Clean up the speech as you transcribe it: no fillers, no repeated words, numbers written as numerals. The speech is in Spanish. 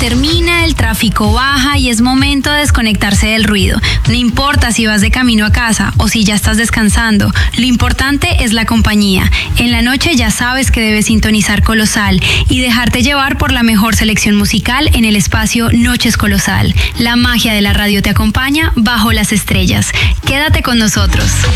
termina, el tráfico baja y es momento de desconectarse del ruido. No importa si vas de camino a casa o si ya estás descansando, lo importante es la compañía. En la noche ya sabes que debes sintonizar Colosal y dejarte llevar por la mejor selección musical en el espacio Noches Colosal. La magia de la radio te acompaña bajo las estrellas. Quédate con nosotros.